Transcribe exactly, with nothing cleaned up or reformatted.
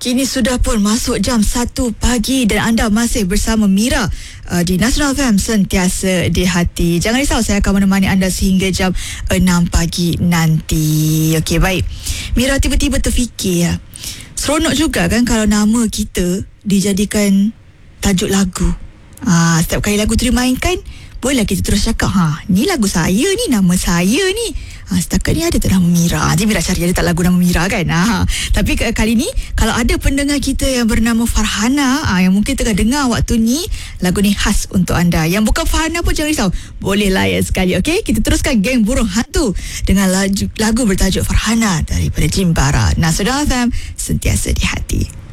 Kini sudah pun masuk jam satu pagi dan anda masih bersama Mira uh, di Nasional F M, sentiasa di hati. Jangan risau, saya akan menemani anda sehingga jam enam pagi nanti. Okey, baik. Mira tiba-tiba terfikir ya. Seronok juga kan kalau nama kita dijadikan tajuk lagu. Ah, setiap kali lagu tu dimainkan, bolehlah kita terus cakap, ha, ni lagu saya ni, nama saya ni. Ha, setakat ni ada tak nama Mira? Jadi Mira cari ada tak lagu nama Mira kan? Ha, tapi kali ni, kalau ada pendengar kita yang bernama Farhana, ha, yang mungkin tengah dengar waktu ni, lagu ni khas untuk anda. Yang bukan Farhana pun jangan risau, boleh layan sekali. Okey, kita teruskan Geng Burung Hantu dengan lagu, lagu bertajuk Farhana daripada Jimbara. Nasional F M, sentiasa di hati.